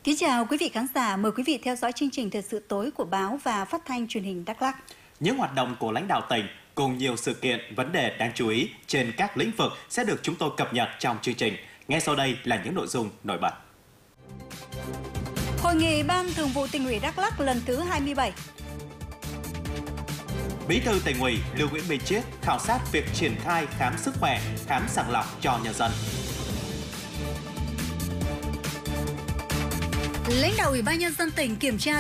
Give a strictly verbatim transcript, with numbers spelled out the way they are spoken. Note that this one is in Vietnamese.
Kính chào quý vị khán giả, mời quý vị theo dõi chương trình Thời sự tối của báo và phát thanh truyền hình Đắk Lắk. Những hoạt động của lãnh đạo tỉnh cùng nhiều sự kiện, vấn đề đáng chú ý trên các lĩnh vực sẽ được chúng tôi cập nhật trong chương trình. Ngay sau đây là những nội dung nổi bật. Hội nghị Ban Thường vụ Tỉnh ủy Đắk Lắk lần thứ hai mươi bảy. Bí thư Tỉnh ủy Lưu Nguyễn Minh Chiết khảo sát việc triển khai khám sức khỏe, khám sàng lọc cho nhân dân. Lãnh đạo Ủy ban Nhân dân tỉnh kiểm tra